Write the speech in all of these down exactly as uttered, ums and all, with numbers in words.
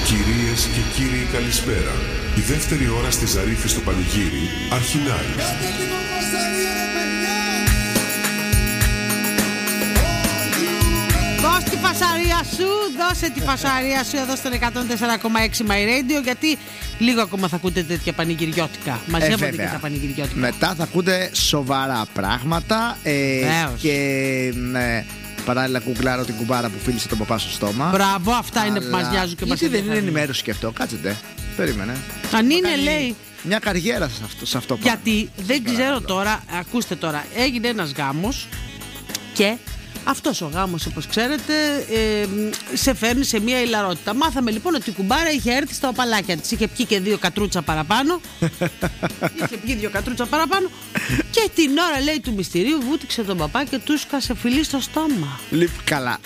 Κυρίες και κύριοι, καλησπέρα. Η δεύτερη ώρα στη Ζαρίφη στο Πανηγύρι αρχινάει. Δώσ' τη φασαρία σου, δώσε τη φασαρία σου εδώ στον εκατόν τέσσερα κόμμα έξι My Radio, γιατί λίγο ακόμα θα ακούτε τέτοια πανηγυριώτικα. Μαζεύονται ε, και τα πανηγυριώτικα. Μετά θα ακούτε σοβαρά πράγματα ε, και ε, παράλληλα κουκλάρω την κουμπάρα που φίλησε τον παπά στο στόμα. Μπράβο, αυτά αλλά... είναι που μας νοιάζουν και μας ενδιαφέρουν. Δεν είναι ενημέρωση και αυτό, κάτσετε. Περίμενε. Αν είναι, λέει. Μια καριέρα σε αυτό, σε αυτό γιατί πάνω. δεν ξέρω τώρα, ακούστε τώρα, έγινε ένας γάμος και αυτός ο γάμος, όπως ξέρετε, ε, σε φέρνει σε μια ηλαρότητα. Μάθαμε λοιπόν ότι η κουμπάρα είχε έρθει στα οπαλάκια της. Είχε πιει και δύο κατρούτσα παραπάνω. Είχε πιει δύο κατρούτσα παραπάνω. Και την ώρα, λέει, του μυστηρίου βούτυξε τον παπά και του σκάσε φιλί στο στόμα. Λοιπόν, καλά.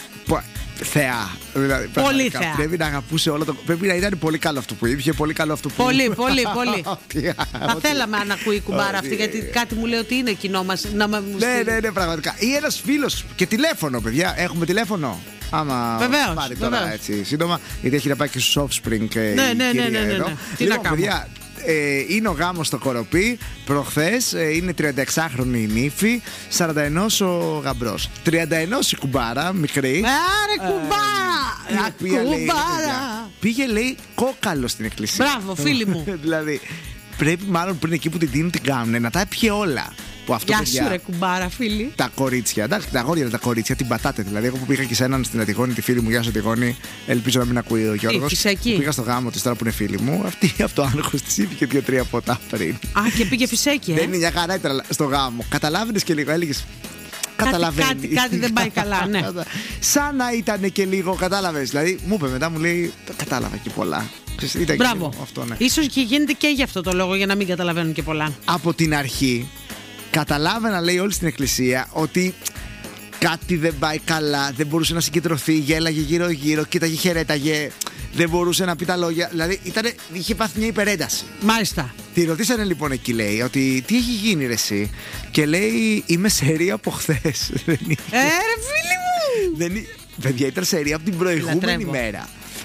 Θεά. Δηλαδή, πολύ θεά. Πρέπει να αγαπούσε όλο το. Πρέπει να ήταν πολύ καλό αυτό που είχε. Πολύ καλό αυτό που Πολύ, πολύ, πολύ. Θα θέλαμε να ακούει η κουμπάρα αυτή, γιατί κάτι μου λέει ότι είναι κοινό μας. Ναι, ναι, ναι, πραγματικά. Ή ένας φίλος. Και τηλέφωνο, παιδιά. Έχουμε τηλέφωνο. Άμα βεβαίως, πάρει τώρα βεβαίως. έτσι σύντομα, γιατί έχει να πάει και στο Offspring. Ναι, ναι, ναι, ναι, ναι, ναι, ναι. Τι λοιπόν, να κάνω. παιδιά, ε, είναι ο γάμος στο Κοροπή. Προχθές ε, είναι τριανταεξάχρονη η νύφη, σαράντα ένα ο γαμπρός. τριάντα ένα η κουμπάρα, μικρή. Άρε κουμπάρα! Ε, κουμπάρα! Λέει, πήγε, λέει, κόκαλο στην εκκλησία. Μπράβο, φίλοι μου. Δηλαδή, πρέπει μάλλον πριν εκεί που την δίνουν την κάνουν να τα πιει όλα. Αυτό, γεια παιδιά, σου ρε κουμπάρα, φίλοι. Τα κορίτσια, εντάξει, τα αγόρια, τα κορίτσια την πατάτε. Δηλαδή, εγώ που πήγα και σε έναν στην Αττικόνη, τη φίλη μου, γεια σου Αττικόνη, ελπίζω να μην ακούει ο Γιώργος. Πήγα στο γάμο τη τώρα που είναι φίλη μου. Αυτή από το άγχος τη είπε και δύο-τρία ποτά πριν. Α, και πήγε φυσέκι, ε. Δεν είναι μια χαρά ήταν στο γάμο. Καταλάβαινε και λίγο, έλεγε. Καταλαβαίνει. Κάτι, κάτι, κάτι δεν πάει καλά, ναι. Σαν να ήταν και λίγο, κατάλαβε. Δηλαδή, μου είπε μετά, μου λέει, κατάλαβα και πολλά. Ήταν μπράβο. Και αυτό, ναι. Ίσως και γίνεται και γι' αυτό το λόγο, για να μην καταλαβαίνουν και πολλά. Από την αρχή. Καταλάβαινα, λέει, όλη στην εκκλησία ότι κάτι δεν πάει καλά, δεν μπορούσε να συγκεντρωθεί, γέλαγε γύρω-γύρω, κοίταγε, χαιρέταγε, δεν μπορούσε να πει τα λόγια. Δηλαδή ήταν, είχε πάθει μια υπερένταση. Μάλιστα. Τη ρωτήσανε λοιπόν εκεί, λέει, ότι τι έχει γίνει ρε εσύ. Και λέει, είμαι σερή από χθες. Ε, ρε φίλοι μου! Δεν, παιδιά, ήταν σερή από την προηγούμενη Λατρεύω. μέρα.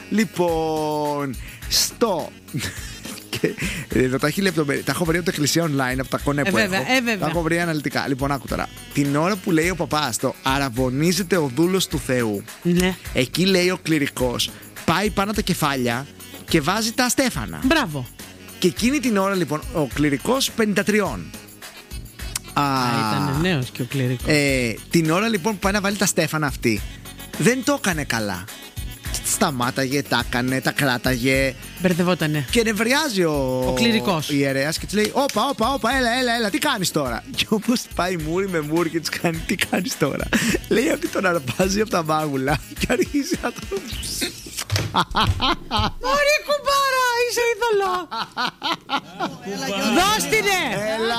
Λοιπόν, στο. Εδώ τα έχει λεπτομέρειες. Τα έχω βρει από τα εκκλησία online, από τα κονέ που ε, βέβαια, έχω. ε, βέβαια. Τα έχω βρει αναλυτικά. Λοιπόν, άκου τώρα. Την ώρα που λέει ο παπάς το αραβωνίζεται ο δούλος του Θεού. Ναι. Εκεί λέει ο κληρικός, πάει πάνω τα κεφάλια και βάζει τα στέφανα. Μπράβο. Και εκείνη την ώρα λοιπόν ο κληρικός πενήντα τρία. Α, ήταν νέος και ο κληρικός. Ε, την ώρα λοιπόν που πάει να βάλει τα στέφανα αυτή, δεν το έκανε καλά. Σταμάταγε, τα έκανε, τα κράταγε. Μπερδευότανε. Και νευριάζει ο, ο κληρικός. ιερέας και της λέει: Όπα, όπα, όπα, έλα, έλα, έλα, τι κάνεις τώρα. Και όπως πάει μούρι με μούρι και της κάνει: Τι κάνεις τώρα. Λέει ότι τον αρπάζει από τα μάγουλα και αρχίζει να τον. Μωρή κουμπάρα, είσαι είδωλο. Δώσ' την, ναι. Έλα,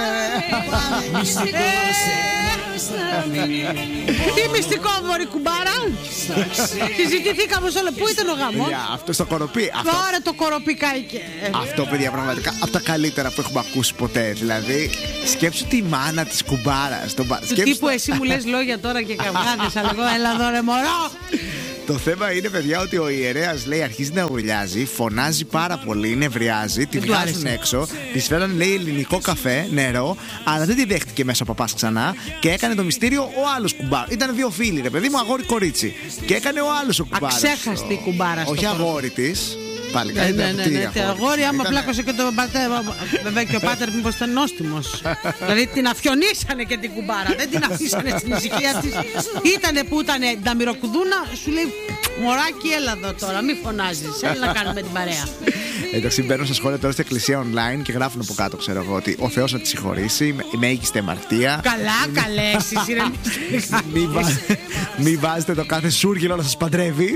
Τι μυστικό, μωρή κουμπάρα. Συζητηθήκαμε όλα. Πού ήταν ο γάμος? Αυτό στο Κοροπή. Τώρα το Κοροπή κάηκε. Αυτό, παιδιά, πραγματικά από τα καλύτερα που έχουμε ακούσει ποτέ. Δηλαδή, σκέψου τη μάνα της κουμπάρας. Του τύπου εσύ μου λες λόγια τώρα και καυγάδες. Αλλά εγώ, έλα εδώ ρε μωρό. Το θέμα είναι, παιδιά, ότι ο ιερέας, λέει, αρχίζει να ουρλιάζει, φωνάζει πάρα πολύ, νευριάζει, τη βγάζουν έξω, τη φέραν, λέει, ελληνικό καφέ, νερό, αλλά δεν τη δέχτηκε μέσα ο παπάς ξανά και έκανε το μυστήριο ο άλλος κουμπάρας. Ήταν δύο φίλοι, ρε παιδί μου, αγόρι κορίτσι. Και έκανε ο άλλος ο κουμπάρας. Αξέχαστη η κουμπάρα. Όχι αγόρι της. Πάλι ναι, ναι, ναι, ναι, ναι. Αγόρι, άμα πλάκωσε και το πατέρα. Βέβαια και ο πάτερ, μήπως ήταν νόστιμος. Δηλαδή την αφιονίσανε και την κουμπάρα. Δεν την αφήσανε στην ησυχία της. Ήτανε που ήταν τα μυροκουδούνα, σου λέει μωράκι, έλα εδώ τώρα, μη φωνάζεις. Έλα να κάνουμε την παρέα. Εντάξει, μπαίνω στα σχόλια τώρα στην εκκλησία online και γράφουν από κάτω, ξέρω εγώ, ότι ο Θεός θα τη συγχωρήσει, με μέγιστη αμαρτία. Καλά, καλέ, εσείς ηρεμήστε. Μην βάζετε το κάθε σούργυλο να σας παντρεύει.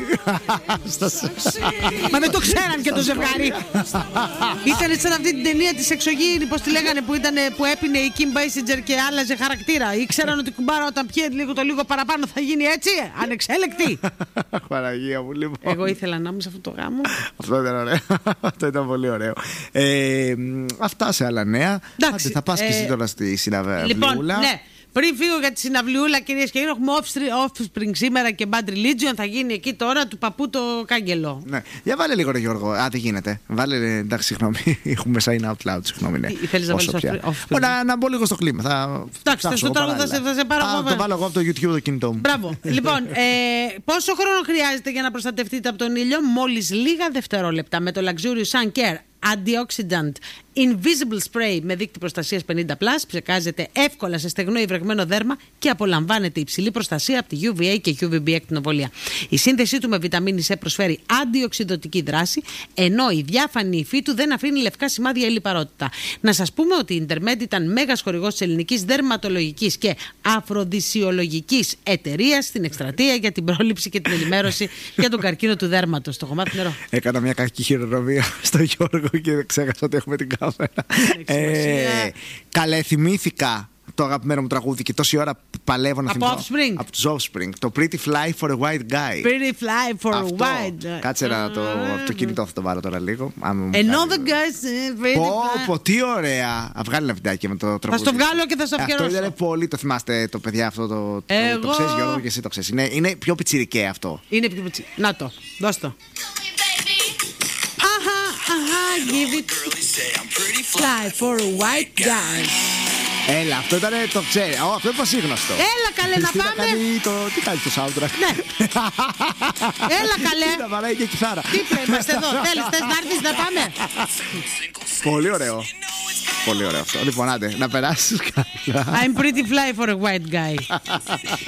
Μα δεν το ξέραν και το ζευγάρι. Ήταν σαν αυτή την ταινία της Εξωγήινη, πώς τη λέγανε, που, ήταν, που έπινε η Kim Basinger και άλλαζε χαρακτήρα. Ήξεραν ότι η κουμπάρα όταν πιέζει λίγο το λίγο παραπάνω θα γίνει έτσι, ανεξέλεκτη. Παναγία μου, λοιπόν. Εγώ ήθελα να είμαι σε αυτό το γάμο. Αυτό ήταν ωραίο. Αυτό ήταν πολύ ωραίο. Ε, αυτά σε άλλα νέα. Άντε, θα πας και εσύ τώρα στη συναυλία. Λοιπόν, ναι. Πριν φύγω για τη συναυλιούλα, κυρίες και κύριοι, έχουμε Offspring σήμερα και Bad Religion. Θα γίνει εκεί τώρα του παππού το κάγκελο. Ναι. Για βάλε λίγο, ρε Γιώργο. Α, δεν γίνεται. Βάλε, εντάξει, συγγνώμη. Έχουμε sign out loud, συγγνώμη. Ναι. Θέλεις να βάλεις Offspring? Να, να μπω λίγο στο κλίμα. Θα... Εντάξει, το τραγούδι θα, θα σε πάρω εγώ. Το βάλω εγώ από το YouTube το κινητό μου. Μπράβο. Λοιπόν, ε, πόσο χρόνο χρειάζεται για να προστατευτείτε από τον ήλιο? Μόλις λίγα δευτερόλεπτα με το Luxurious Sun Care Antioxidant Invisible Spray με δείκτη προστασίας πενήντα πλας. Ψεκάζεται εύκολα σε στεγνό ή βρεγμένο δέρμα και απολαμβάνεται υψηλή προστασία από τη γιου βι έι και γιου βι μπι ακτινοβολία. Η σύνθεσή του με βιταμίνη C προσφέρει αντιοξυδοτική δράση, ενώ η διάφανη υφή του δεν αφήνει λευκά σημάδια ή λιπαρότητα. Να σας πούμε ότι η Intermed ήταν μέγας χορηγός της ελληνικής δερματολογικής και αφροδισιολογικής εταιρείας στην εκστρατεία για την πρόληψη και την ενημέρωση για τον καρκίνο του δέρματος. Το κομμάτι νερό. Έκανα μια κακή χειρονομία στο Γιώργο και ξέχασα ότι έχουμε την κάμερα. ε, καλέ, θυμήθηκα το αγαπημένο μου τραγούδι και τόση ώρα παλεύω να θυμηθώ. Από Offspring. Από τους Offspring. Το Pretty Fly for a White Guy. Pretty Fly for αυτό. a White Guy. Κάτσε να το, το κινητό θα το βάλω τώρα λίγο. Ενώ the guys pretty πω, fly. πω, τι ωραία. Βγάλει ένα βιντεάκι με το τραγούδι. Θα στο βγάλω και θα στο αφιερώσω. Αυτό ήταν πολύ, το θυμάστε το παιδιά αυτό το. Εγώ... Το, το ξέρεις Γιώργο και εσύ το ξέρεις. Είναι, είναι πιο πιτσιρικέ αυτό. Είναι πιο πιτσιρικέ. Να το, δώσ' το. Αχα, give it fly for a white guy. Έλα, αυτό ήταν το ξέρει. Ω, αυτό είναι πασίγνωστο. Έλα καλέ να πάμε. Κάνει το... Τι κάνει το soundtrack? Ναι. Έλα καλέ. Να βαράει και κιθάρα. Τι πρέπει, είμαστε εδώ. Θέλεις, θες να έρθεις να πάμε? Πολύ ωραίο. Πολύ ωραίο αυτό. Λοιπόν, άντε, να περάσεις καλά. I'm pretty fly for a white guy.